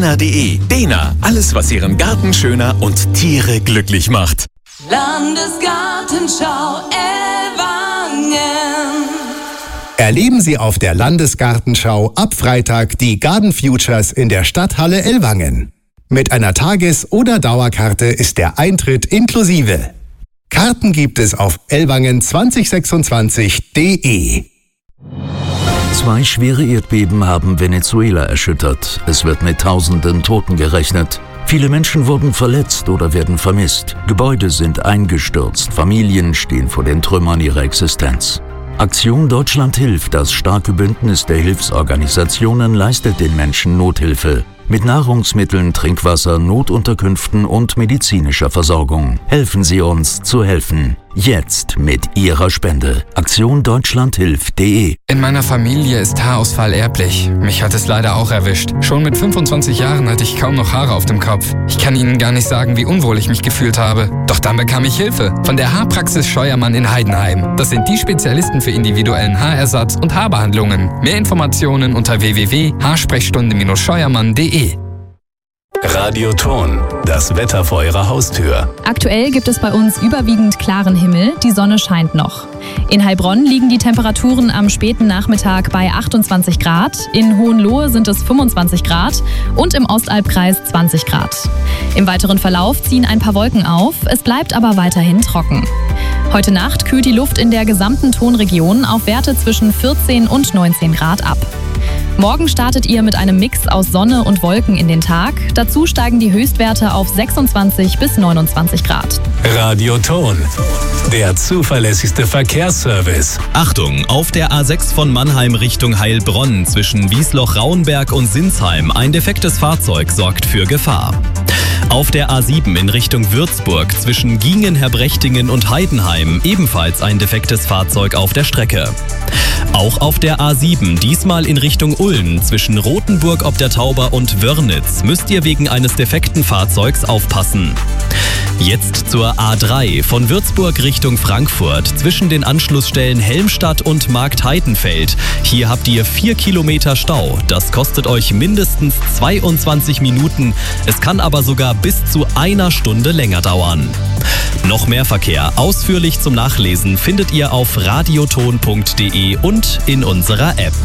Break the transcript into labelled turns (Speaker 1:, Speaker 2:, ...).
Speaker 1: dena.de. Dena, alles was Ihren Garten schöner und Tiere glücklich macht.
Speaker 2: Landesgartenschau Ellwangen.
Speaker 3: Erleben Sie auf der Landesgartenschau ab Freitag die Garden Futures in der Stadthalle Ellwangen. Mit einer Tages- oder Dauerkarte ist der Eintritt inklusive. Karten gibt es auf ellwangen2026.de.
Speaker 4: 2 schwere Erdbeben haben Venezuela erschüttert. Es wird mit Tausenden Toten gerechnet. Viele Menschen wurden verletzt oder werden vermisst. Gebäude sind eingestürzt. Familien stehen vor den Trümmern ihrer Existenz. Aktion Deutschland hilft, das starke Bündnis der Hilfsorganisationen, leistet den Menschen Nothilfe. Mit Nahrungsmitteln, Trinkwasser, Notunterkünften und medizinischer Versorgung. Helfen Sie uns zu helfen. Jetzt mit Ihrer Spende. AktionDeutschlandHilft.de.
Speaker 5: In meiner Familie ist Haarausfall erblich. Mich hat es leider auch erwischt. Schon mit 25 Jahren hatte ich kaum noch Haare auf dem Kopf. Ich kann Ihnen gar nicht sagen, wie unwohl ich mich gefühlt habe. Doch dann bekam ich Hilfe von der Haarpraxis Scheuermann in Heidenheim. Das sind die Spezialisten für individuellen Haarersatz und Haarbehandlungen. Mehr Informationen unter www.haarsprechstunde-scheuermann.de.
Speaker 6: Radioton, das Wetter vor Ihrer Haustür.
Speaker 7: Aktuell gibt es bei uns überwiegend klaren Himmel, die Sonne scheint noch. In Heilbronn liegen die Temperaturen am späten Nachmittag bei 28 Grad, in Hohenlohe sind es 25 Grad und im Ostalbkreis 20 Grad. Im weiteren Verlauf ziehen ein paar Wolken auf, es bleibt aber weiterhin trocken. Heute Nacht kühlt die Luft in der gesamten Tonregion auf Werte zwischen 14 und 19 Grad ab. Morgen startet ihr mit einem Mix aus Sonne und Wolken in den Tag. Dazu steigen die Höchstwerte auf 26 bis 29 Grad.
Speaker 6: Radioton, der zuverlässigste Verkehrsservice.
Speaker 8: Achtung, auf der A6 von Mannheim Richtung Heilbronn zwischen Wiesloch-Rauenberg und Sinsheim ein defektes Fahrzeug sorgt für Gefahr. Auf der A7 in Richtung Würzburg zwischen Giengen-Herbrechtingen und Heidenheim ebenfalls ein defektes Fahrzeug auf der Strecke. Auch auf der A7, diesmal in Richtung Ulm, zwischen Rothenburg ob der Tauber und Wörnitz, müsst ihr wegen eines defekten Fahrzeugs aufpassen. Jetzt zur A3 von Würzburg Richtung Frankfurt zwischen den Anschlussstellen Helmstadt und Marktheidenfeld. Hier habt ihr 4 Kilometer Stau. Das kostet euch mindestens 22 Minuten. Es kann aber sogar bis zu 1 Stunde länger dauern. Noch mehr Verkehr ausführlich zum Nachlesen findet ihr auf radioton.de und in unserer App.